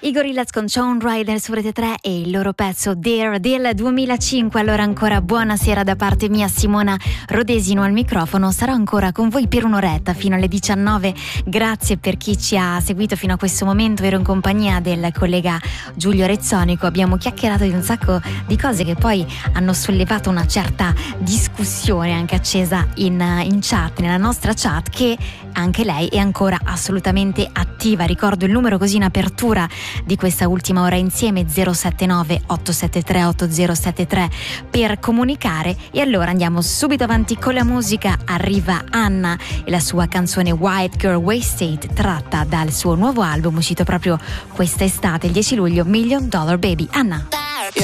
I Gorillaz con Shawn Ryder su Rete 3 e il loro pezzo Dare del 2005. Allora ancora buonasera da parte mia, Simona Rodesino al microfono. Sarò ancora con voi per un'oretta fino alle 19. Grazie per chi ci ha seguito fino a questo momento. Ero in compagnia del collega Giulio Rezzonico. Abbiamo chiacchierato di un sacco di cose che poi hanno sollevato una certa discussione anche accesa in chat, nella nostra chat, che anche lei è ancora assolutamente attiva. Ricordo il numero così in apertura di questa ultima ora insieme: 079 873 8073 per comunicare. E allora andiamo subito avanti con la musica. Arriva Anna e la sua canzone White Girl Wasted, tratta dal suo nuovo album uscito proprio questa estate, il 10 luglio, $1 Million Baby. Anna.